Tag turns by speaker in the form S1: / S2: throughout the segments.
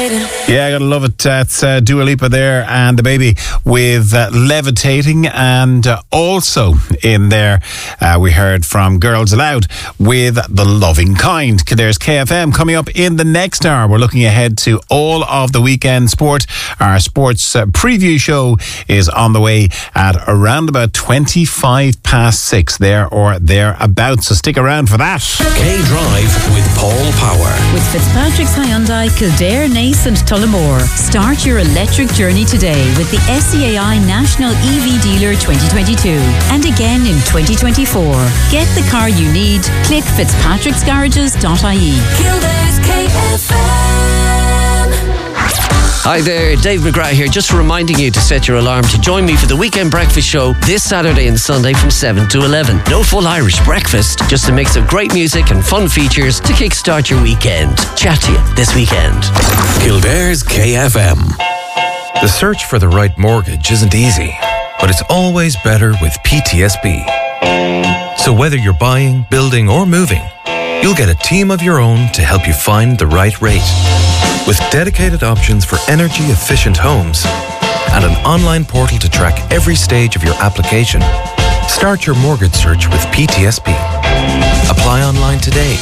S1: Yeah, I gotta love it. It's Dua Lipa there and the baby with Levitating, and also in there we heard from Girls Aloud with The Loving Kind. There's KFM coming up in the next hour. We're looking ahead to all of the weekend sport. Our sports preview show is on the way at around about 6:25 there or thereabouts, so stick around for that.
S2: K-Drive with Paul Power.
S3: With Fitzpatrick's Hyundai, Kildare, Naas and Tullamore. Start your electric journey today with the SCAI National EV Dealer 2022 and again in 2024. Get the car you need. Click fitzpatricksgarages.ie.
S4: Kildare's KFM.
S5: Hi there, Dave McGrath here, just reminding you to set your alarm to join me for the Weekend Breakfast Show this Saturday and Sunday from 7 to 11. No full Irish breakfast, just a mix of great music and fun features to kickstart your weekend. Chat to you this weekend.
S2: Kildare's KFM.
S6: The search for the right mortgage isn't easy, but it's always better with PTSB. So whether you're buying, building or moving, you'll get a team of your own to help you find the right rate. With dedicated options for energy-efficient homes and an online portal to track every stage of your application, start your mortgage search with PTSB. Apply online today.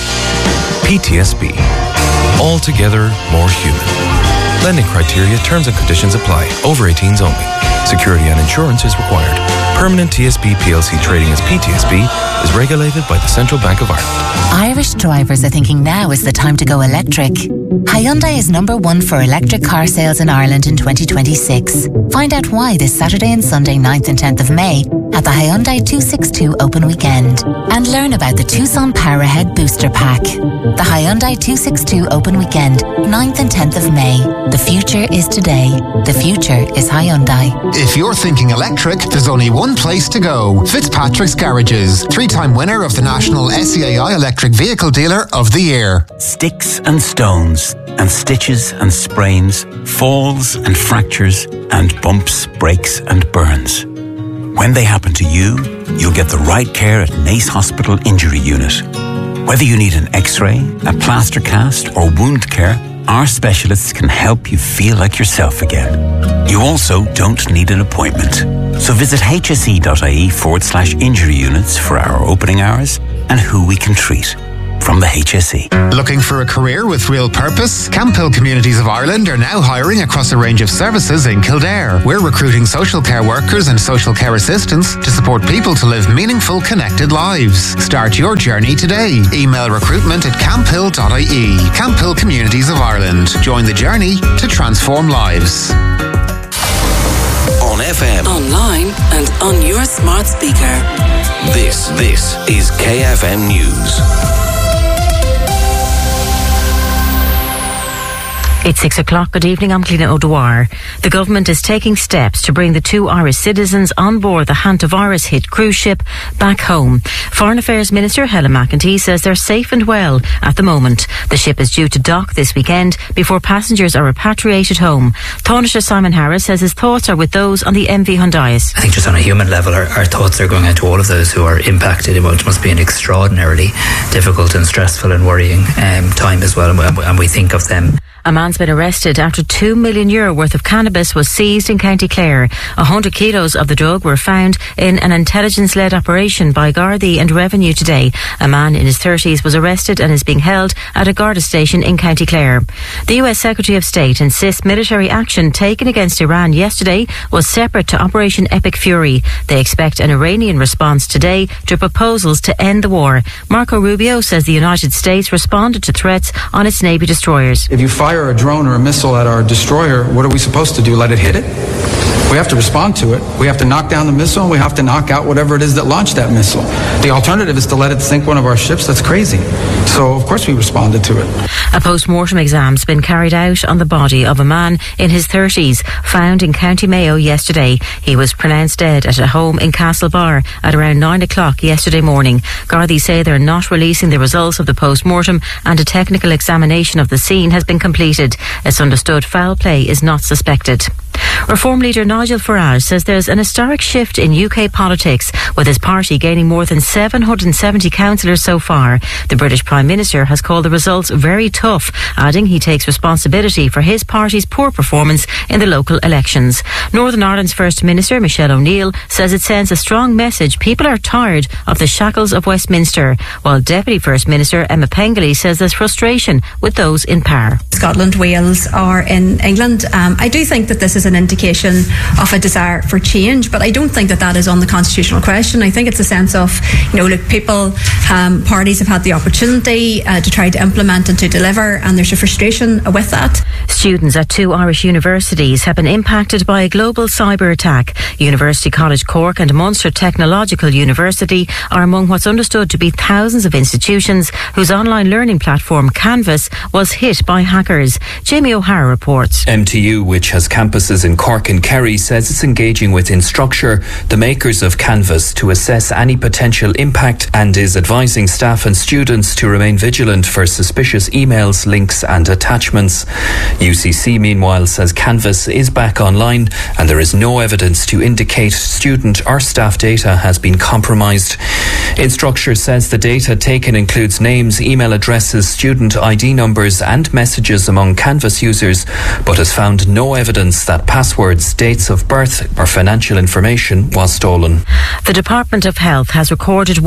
S6: PTSB. Altogether more human. Lending criteria, terms and conditions apply. Over 18s only. Security and insurance is required. Permanent TSB PLC trading as PTSB is regulated by the Central Bank of Ireland.
S7: Irish drivers are thinking now is the time to go electric. Hyundai is #1 for electric car sales in Ireland in 2026. Find out why this Saturday and Sunday 9th and 10th of May at the Hyundai 262 Open Weekend. And learn about the Tucson Power Ahead Booster Pack. The Hyundai 262 Open Weekend, 9th and 10th of May. The future is today. The future is Hyundai.
S8: If you're thinking electric, there's only one place to go. Fitzpatrick's Garages. 3-time winner of the National SCAI Electric Vehicle Dealer of the Year.
S9: Sticks and stones and stitches and sprains, falls and fractures and bumps, breaks and burns. When they happen to you, you'll get the right care at Naas Hospital Injury Unit. Whether you need an X-ray, a plaster cast or wound care, our specialists can help you feel like yourself again. You also don't need an appointment. So visit hse.ie/injury units for our opening hours and who we can treat. From the HSE.
S8: Looking for a career with real purpose? Camphill Communities of Ireland are now hiring across a range of services in Kildare. We're recruiting social care workers and social care assistants to support people to live meaningful, connected lives. Start your journey today. Email recruitment@camphill.ie. Camphill Communities of Ireland. Join the journey to transform lives.
S2: On FM.
S4: Online and on your smart speaker.
S2: This is KFM News.
S10: It's 6 o'clock. Good evening, I'm Cliona O'Dwyer. The government is taking steps to bring the 2 Irish citizens on board the Hantavirus hit cruise ship back home. Foreign Affairs Minister Helen McEntee says they're safe and well at the moment. The ship is due to dock this weekend before passengers are repatriated home. Taoiseach Simon Harris says his thoughts are with those on the MV Hyundais.
S11: I think just on a human level, our thoughts are going out to all of those who are impacted in what must be an extraordinarily difficult and stressful and worrying time as well, and we think of them.
S10: A man's been arrested after €2 million worth of cannabis was seized in County Clare. 100 kilos of the drug were found in an intelligence-led operation by Gardaí and Revenue today. A man in his 30s was arrested and is being held at a Garda station in County Clare. The US Secretary of State insists military action taken against Iran yesterday was separate to Operation Epic Fury. They expect an Iranian response today to proposals to end the war. Marco Rubio says the United States responded to threats on its Navy destroyers.
S12: If you fire a drone or a missile at our destroyer, what are we supposed to do? Let it hit it? We have to respond to it. We have to knock down the missile, and we have to knock out whatever it is that launched that missile. The alternative is to let it sink one of our ships. That's crazy. So, of course, we responded to it.
S10: A post-mortem exam's been carried out on the body of a man in his 30s, found in County Mayo yesterday. He was pronounced dead at a home in Castlebar at around 9 o'clock yesterday morning. Gardaí say they're not releasing the results of the post-mortem, and a technical examination of the scene has been completed. It's understood foul play is not suspected. Reform leader Nigel Farage says there's an historic shift in UK politics, with his party gaining more than 770 councillors so far. The British Prime Minister has called the results very tough, adding he takes responsibility for his party's poor performance in the local elections. Northern Ireland's First Minister, Michelle O'Neill, says it sends a strong message people are tired of the shackles of Westminster, while Deputy First Minister Emma Pengilly says there's frustration with those in power.
S13: Scotland, Wales or in England. I do think that this is an indication of a desire for change, but I don't think that is on the constitutional question. I think it's a sense of, people, parties have had the opportunity to try to implement and to deliver, and there's a frustration with that.
S10: Students at 2 Irish universities have been impacted by a global cyber attack. University College Cork and Munster Technological University are among what's understood to be thousands of institutions whose online learning platform Canvas was hit by hackers. Jamie O'Hara reports.
S14: MTU, which has campuses in Cork and Kerry, says it's engaging with Instructure, the makers of Canvas, to assess any potential impact and is advising staff and students to remain vigilant for suspicious emails, links and attachments. UCC, meanwhile, says Canvas is back online and there is no evidence to indicate student or staff data has been compromised. Instructure says the data taken includes names, email addresses, student ID numbers and messages among Canvas users, but has found no evidence that passwords, dates of birth or financial information was stolen.
S10: The Department of Health has recorded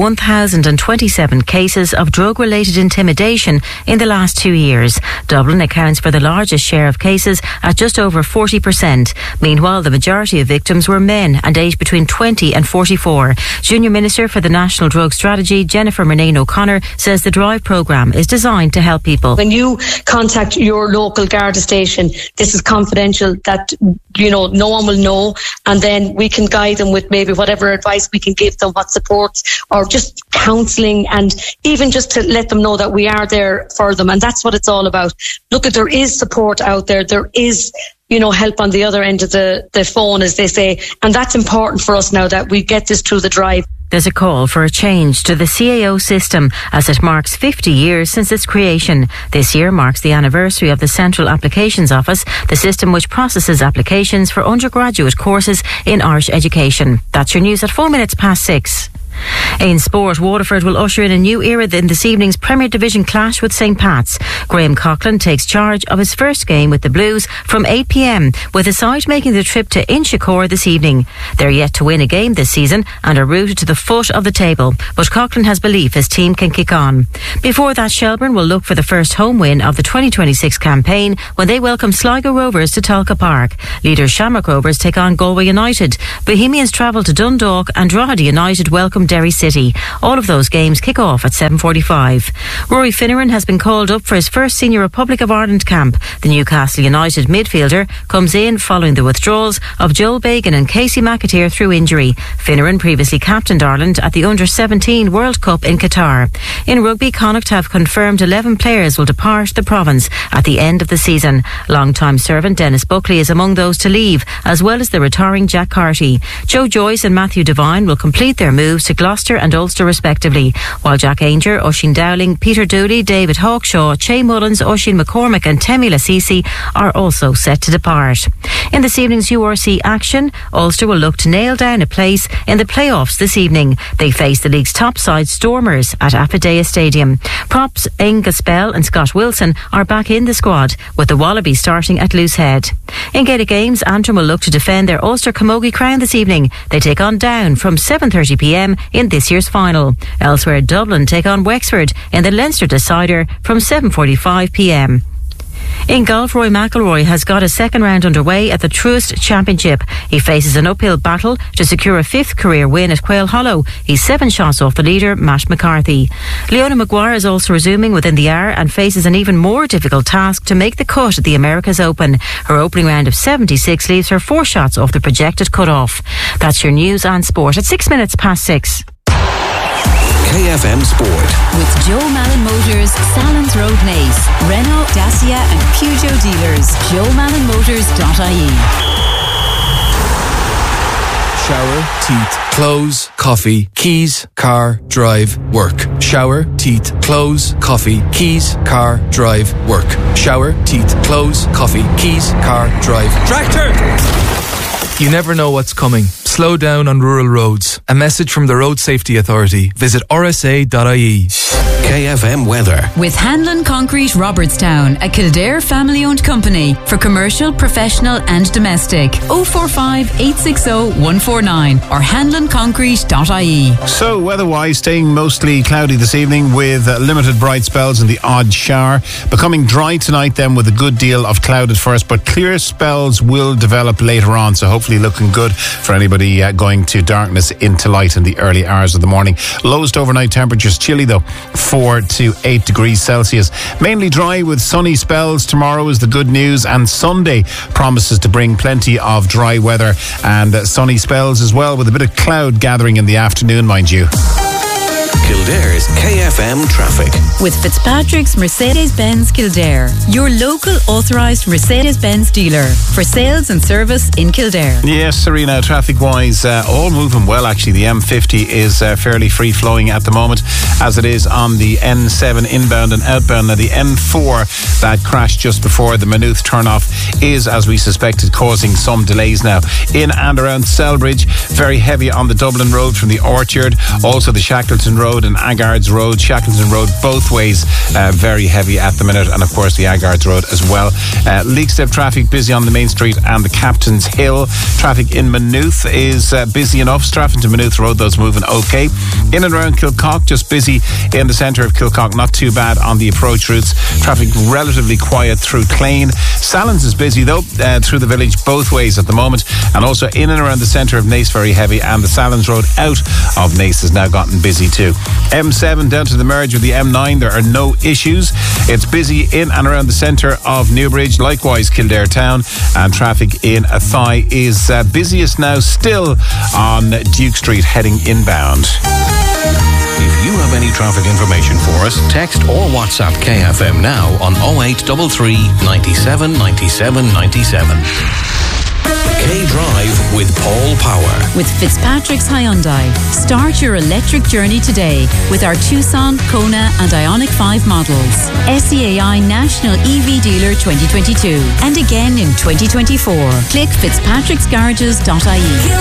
S10: 1,027 cases of drug-related intimidation in the last 2 years. Dublin accounts for the largest share of cases at just over 40%. Meanwhile, the majority of victims were men and aged between 20 and 44. Junior Minister for the National Drug Strategy, Jennifer Murnane O'Connor, says the DRIVE programme is designed to help people.
S15: When you contact your local Garda station, this is confidential, that no one will know, and then we can guide them with maybe whatever advice we can give them, what supports or just counselling, and even just to let them know that we are there for them. And that's what it's all about. Look, there is support out there. There is help on the other end of the phone, as they say. And that's important for us now that we get this through the DRIVE.
S10: There's a call for a change to the CAO system as it marks 50 years since its creation. This year marks the anniversary of the Central Applications Office, the system which processes applications for undergraduate courses in Irish education. That's your news at 6:04. In sport, Waterford will usher in a new era in this evening's Premier Division clash with St Pat's. Graham Coughlin takes charge of his first game with the Blues from 8 p.m, with the side making the trip to Inchicore this evening. They're yet to win a game this season and are rooted to the foot of the table, but Coughlin has belief his team can kick on. Before that, Shelburne will look for the first home win of the 2026 campaign when they welcome Sligo Rovers to Talca Park. Leaders Shamrock Rovers take on Galway United. Bohemians travel to Dundalk and Drogheda United welcome Derry City. All of those games kick off at 7:45. Rory Finneran has been called up for his first Senior Republic of Ireland camp. The Newcastle United midfielder comes in following the withdrawals of Joel Bagan and Casey McAteer through injury. Finneran previously captained Ireland at the Under-17 World Cup in Qatar. In rugby, Connacht have confirmed 11 players will depart the province at the end of the season. Long-time servant Dennis Buckley is among those to leave, as well as the retiring Jack Carty. Joe Joyce and Matthew Devine will complete their moves to Gloucester and Ulster respectively, while Jack Ainger, Oisin Dowling, Peter Dooley, David Hawkshaw, Che Mullins, Oisin McCormick and Temi Lasisi are also set to depart. In this evening's URC action, Ulster will look to nail down a place in the playoffs this evening. They face the league's top side Stormers at Affidea Stadium. Props Inga Spell and Scott Wilson are back in the squad, with the Wallabies starting at Loosehead. In Gaelic Games, Antrim will look to defend their Ulster Camogie crown this evening. They take on Down from 7:30 p.m. in this year's final. Elsewhere, Dublin take on Wexford in the Leinster Decider from 7:45 p.m. In golf, Rory McIlroy has got a second round underway at the Truist Championship. He faces an uphill battle to secure a fifth career win at Quail Hollow. He's 7 shots off the leader, Matt McCarthy. Leona Maguire is also resuming within the hour and faces an even more difficult task to make the cut at the Americas Open. Her opening round of 76 leaves her 4 shots off the projected cut-off. That's your news and sport at 6:06.
S2: KFM Sport.
S3: With Joe Malin Motors, Salons Road Nace, Renault, Dacia and Peugeot dealers. JoeMalinMotors.ie.
S16: Shower, teeth, clothes, coffee, keys, car, drive, work. Shower, teeth, clothes, coffee, keys, car, drive, work. Shower, teeth, clothes, coffee, keys, car, drive. Tractor! You never know what's coming. Slow down on rural roads. A message from the Road Safety Authority. Visit rsa.ie.
S2: KFM weather.
S3: With Hanlon Concrete Robertstown, a Kildare family-owned company for commercial, professional and domestic. 045 860 149 or hanlonconcrete.ie.
S1: So, weather-wise, staying mostly cloudy this evening with limited bright spells and the odd shower. Becoming dry tonight then with a good deal of cloud at first, but clear spells will develop later on, so hopefully looking good for anybody going to darkness into light in the early hours of the morning. Lowest overnight temperatures chilly though, 4 to 8 degrees Celsius. Mainly dry with sunny spells tomorrow is the good news, and Sunday promises to bring plenty of dry weather and sunny spells as well, with a bit of cloud gathering in the afternoon, mind you.
S2: Kildare's KFM traffic.
S3: With Fitzpatrick's Mercedes-Benz Kildare, your local authorised Mercedes-Benz dealer for sales and service in Kildare.
S1: Yes, Serena, traffic-wise, all moving well actually. The M50 is fairly free-flowing at the moment, as it is on the N7 inbound and outbound. Now the N4 that crashed just before the Maynooth turn-off is, as we suspected, causing some delays now. In and around Selbridge, very heavy on the Dublin Road from the Orchard, also the Shackleton Road and Aggards Road. Shackleton Road both ways very heavy at the minute, and of course the Aggards Road as well. Leakstep traffic busy on the Main Street and the Captain's Hill. Traffic in Maynooth is busy enough. Strafford to Maynooth Road, those moving okay. In and around Kilcock, just busy in the centre of Kilcock, not too bad on the approach routes. Traffic relatively quiet through Clane. Sallins is busy though through the village both ways at the moment, and also in and around the centre of Naas very heavy, and the Sallins Road out of Naas has now gotten busy too. M7 down to the merge with the M9, there are no issues. It's busy in and around the centre of Newbridge, likewise Kildare Town, and traffic in Athy is busiest now still on Duke Street heading inbound.
S2: If you have any traffic information for us, text or WhatsApp KFM now on 0833 97 97 97. K-Drive with Paul Power.
S3: With Fitzpatrick's Hyundai, start your electric journey today with our Tucson, Kona and Ioniq 5 models. SEAI National EV Dealer 2022 and again in 2024. Click fitzpatricksgarages.ie.